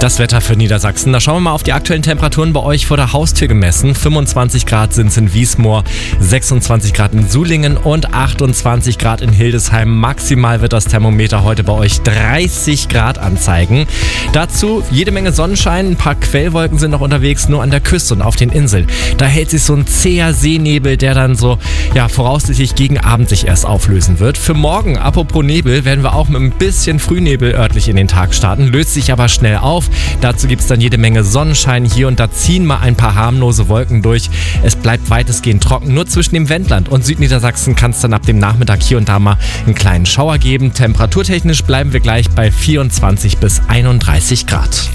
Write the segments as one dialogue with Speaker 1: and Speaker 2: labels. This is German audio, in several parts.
Speaker 1: Das Wetter für Niedersachsen. Da schauen wir mal auf die aktuellen Temperaturen bei euch vor der Haustür gemessen. 25 Grad sind es in Wiesmoor, 26 Grad in Sulingen und 28 Grad in Hildesheim. Maximal wird das Thermometer heute bei euch 30 Grad anzeigen. Dazu jede Menge Sonnenschein, ein paar Quellwolken sind noch unterwegs, nur an der Küste und auf den Inseln. Da hält sich so ein zäher Seenebel, der dann so voraussichtlich gegen Abend sich erst auflösen wird. Für morgen, apropos Nebel, werden wir auch mit ein bisschen Frühnebel örtlich in den Tag starten, löst sich aber schnell auf. Dazu gibt es dann jede Menge Sonnenschein. Hier und da ziehen mal ein paar harmlose Wolken durch. Es bleibt weitestgehend trocken. Nur zwischen dem Wendland und Südniedersachsen kann es dann ab dem Nachmittag hier und da mal einen kleinen Schauer geben. Temperaturtechnisch bleiben wir gleich bei 24 bis 31 Grad.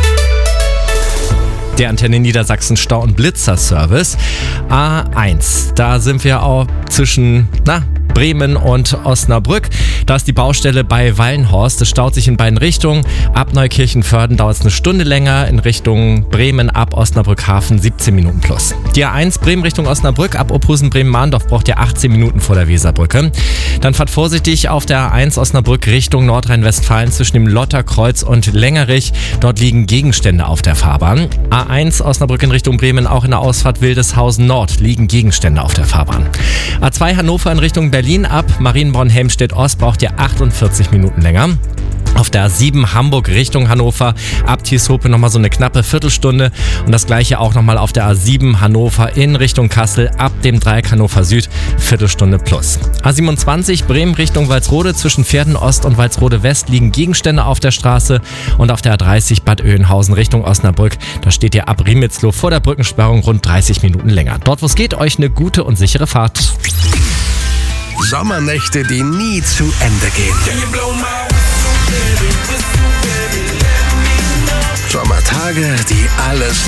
Speaker 1: Der Antenne Niedersachsen Stau- und Blitzer-Service. A1. Da sind wir auch zwischen Bremen und Osnabrück. Da ist die Baustelle bei Wallenhorst. Es staut sich in beiden Richtungen. Ab Neukirchen-Vörden dauert es eine Stunde länger. In Richtung Bremen ab Osnabrück-Hafen 17 Minuten plus. Die A1 Bremen Richtung Osnabrück ab Opusen-Bremen-Mahndorf braucht ihr 18 Minuten vor der Weserbrücke. Dann fahrt vorsichtig auf der A1 Osnabrück Richtung Nordrhein-Westfalen zwischen dem Lotterkreuz und Längerich. Dort liegen Gegenstände auf der Fahrbahn. A1 Osnabrück in Richtung Bremen, auch in der Ausfahrt Wildeshausen Nord liegen Gegenstände auf der Fahrbahn. A2 Hannover in Richtung Berlin ab Marienborn-Helmstedt-Ost braucht ihr 48 Minuten länger. Auf der A7 Hamburg Richtung Hannover ab Tieshope nochmal so eine knappe Viertelstunde und das gleiche auch nochmal auf der A7 Hannover in Richtung Kassel ab dem Dreieck Hannover Süd, Viertelstunde plus. A27 Bremen Richtung Walsrode zwischen Pferden Ost und Walsrode West liegen Gegenstände auf der Straße und auf der A30 Bad Oeynhausen Richtung Osnabrück, da steht ihr ab Riemitzloh vor der Brückensperrung rund 30 Minuten länger. Dort wo es geht, euch eine gute und sichere Fahrt.
Speaker 2: Sommernächte, die nie zu Ende gehen. Sommertage, die alles